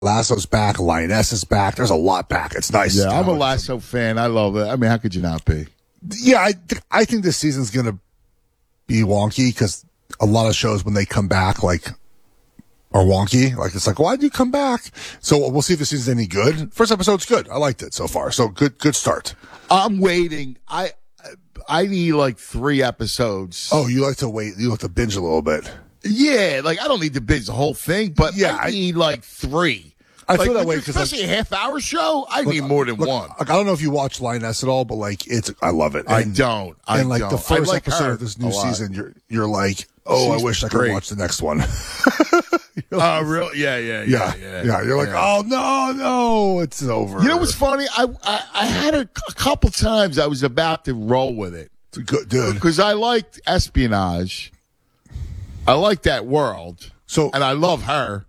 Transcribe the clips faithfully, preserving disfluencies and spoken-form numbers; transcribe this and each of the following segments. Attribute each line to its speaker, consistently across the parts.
Speaker 1: Lasso's back. Lioness is back. There's a lot back. It's nice.
Speaker 2: Yeah, I'm a Lasso fan. I love it. I mean, how could you not be?
Speaker 1: Yeah, I, th- I think this season's going to be wonky because a lot of shows, when they come back, like, are wonky. Like, it's like, why'd you come back? So we'll see if this season's any good. First episode's good. I liked it so far. So good, good start.
Speaker 2: I'm waiting. I I need like three episodes.
Speaker 1: Oh, you like to wait. You like to binge a little bit.
Speaker 2: Yeah, like I don't need to binge the whole thing, but
Speaker 1: Yeah,
Speaker 2: I
Speaker 1: I-
Speaker 2: need like three.
Speaker 1: I
Speaker 2: like,
Speaker 1: feel that way because,
Speaker 2: especially
Speaker 1: like,
Speaker 2: a half hour show, I need more than
Speaker 1: look,
Speaker 2: one.
Speaker 1: Like, I don't know if you watch Lioness at all, but like it's, I love it. And,
Speaker 2: I don't. I
Speaker 1: and like
Speaker 2: don't.
Speaker 1: the
Speaker 2: I
Speaker 1: first
Speaker 2: like
Speaker 1: episode
Speaker 2: her
Speaker 1: of this
Speaker 2: a
Speaker 1: new
Speaker 2: lot.
Speaker 1: season, you're you're like, oh,
Speaker 2: She's
Speaker 1: I wish I could
Speaker 2: great.
Speaker 1: watch the next one.
Speaker 2: Oh, really? Yeah, yeah,
Speaker 1: yeah,
Speaker 2: yeah,
Speaker 1: yeah,
Speaker 2: yeah.
Speaker 1: You're like,
Speaker 2: yeah.
Speaker 1: oh no, no, it's over.
Speaker 2: You know what's funny? I, I I had a, a couple times I was about to roll with it
Speaker 1: It's good, dude.
Speaker 2: because I liked espionage. I like that world,
Speaker 1: So
Speaker 2: and I love her.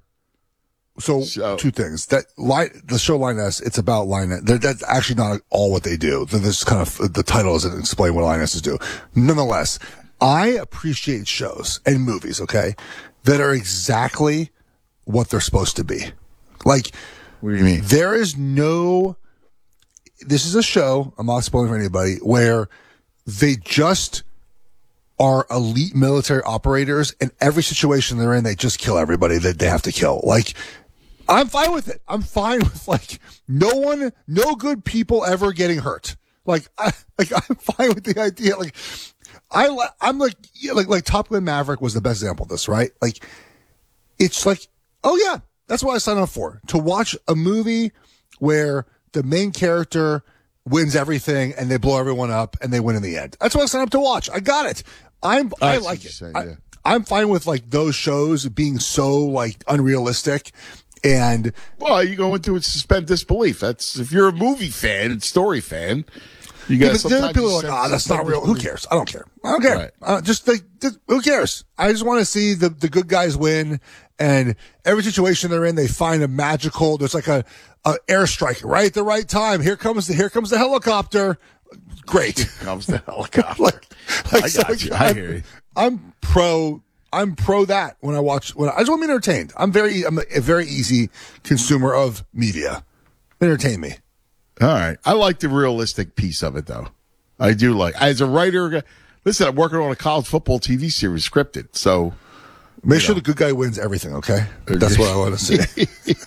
Speaker 1: So,
Speaker 2: So-
Speaker 1: two things that line the show Lioness. It's about Lioness. They're, that's actually not all what they do. This kind of the title doesn't explain what Lionesses do. Nonetheless, I appreciate shows and movies. Okay, that are exactly what they're supposed to be. Like,
Speaker 2: What do you mean?
Speaker 1: there is no. This is a show. I'm not spoiling for anybody. Where they just are elite military operators, and every situation they're in, they just kill everybody that they have to kill. Like, I'm fine with it. I'm fine with, like, no one, no good people ever getting hurt. Like, I, like, I'm fine with the idea. Like, I, li- I'm like, yeah, like, like Top Gun Maverick was the best example of this, right? Like, it's like, oh yeah, that's what I signed up for. To watch a movie where the main character wins everything and they blow everyone up and they win in the end. That's what I signed up to watch. I got it. I'm, I,
Speaker 2: I see
Speaker 1: like
Speaker 2: what
Speaker 1: it.
Speaker 2: you're saying,
Speaker 1: I,
Speaker 2: yeah.
Speaker 1: I'm fine with like those shows being so like unrealistic and
Speaker 2: Well, you go into it suspend disbelief. That's if you're a movie fan and story fan. You
Speaker 1: yeah,
Speaker 2: got
Speaker 1: but then people are like, ah, that's not real. Who cares? I don't care. I don't care.
Speaker 2: Right.
Speaker 1: Uh, just like, just, who cares? I just want to see the, the good guys win. And every situation they're in, they find a magical, there's like a, a airstrike right at the right time. Here comes the, here comes the helicopter. Great.
Speaker 2: Comes the helicopter.
Speaker 1: like, like,
Speaker 2: I
Speaker 1: so,
Speaker 2: got
Speaker 1: like,
Speaker 2: you. I
Speaker 1: I'm,
Speaker 2: hear you.
Speaker 1: I'm pro, I'm pro that when I watch, when I, I just want to be entertained. I'm very, I'm a, a very easy consumer of media. Entertain me.
Speaker 2: All right. I like the realistic piece of it, though. I do like. As a writer, listen, I'm working on a college football T V series scripted. So
Speaker 1: Make sure the good guy wins everything, okay? That's what I want to see.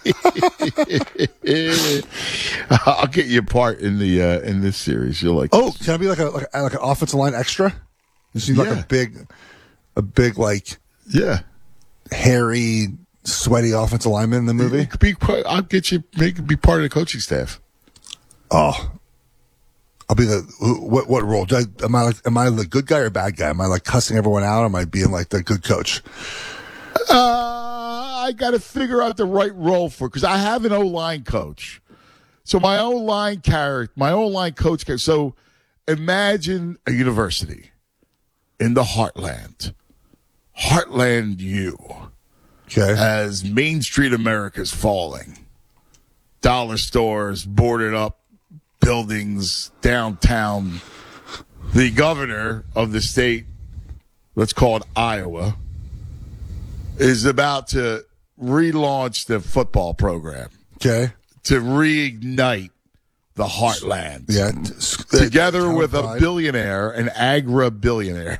Speaker 2: I'll get you a part in the uh, in this series. You'll like.
Speaker 1: Oh, can I be like a like, a, like an offensive line extra? You seem like
Speaker 2: Yeah.
Speaker 1: a big, a big like
Speaker 2: Yeah.
Speaker 1: hairy, sweaty offensive lineman in the movie.
Speaker 2: It could be. part- I'll get you. Make be part of the coaching staff.
Speaker 1: Oh, I'll be the who- what what role? Do I, am I like am I the good guy or bad guy? Am I like cussing everyone out? Or am I being like the good coach?
Speaker 2: Uh, I got to figure out the right role for because I have an O line coach. So my O line character, my O line coach. So imagine a university in the heartland, Heartland U,
Speaker 1: Okay,
Speaker 2: as Main Street America's falling, dollar stores boarded up, buildings downtown. The governor of the state, let's call it Iowa, is about to relaunch the football program
Speaker 1: okay,
Speaker 2: to reignite the heartland.
Speaker 1: yeah.
Speaker 2: Together with a
Speaker 1: Town
Speaker 2: billionaire, an agra billionaire,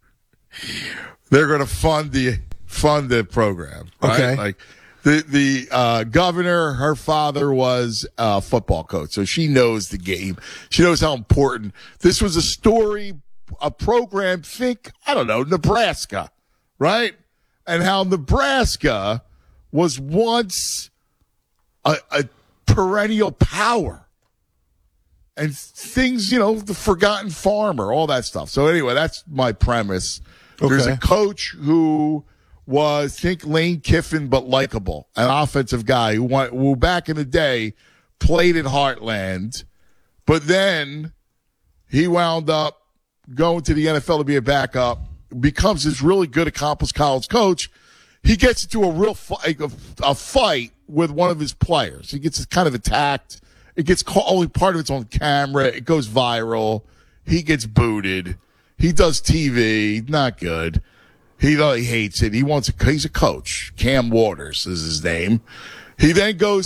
Speaker 2: they're going to fund the fund the program. Right?
Speaker 1: Okay.
Speaker 2: Like the the uh, governor, her father was a football coach, so she knows the game. She knows how important this was. A story, a program. Think I don't know, Nebraska, right? And how Nebraska was once a, a perennial power. And things, you know, the forgotten farmer, all that stuff. So anyway, that's my premise. There's
Speaker 1: Okay.
Speaker 2: a coach who was, think Lane Kiffin, but likable, an offensive guy who, went, who back in the day played at Heartland, but then he wound up going to the N F L to be a backup, becomes this really good, accomplished college coach. He gets into a real fight, a, a fight with one of his players. He gets kind of attacked. It gets caught, only part of it's on camera. It goes viral. He gets booted. He does T V. Not good. He, he hates it. He wants a, he's a coach. Cam Waters is his name. He then goes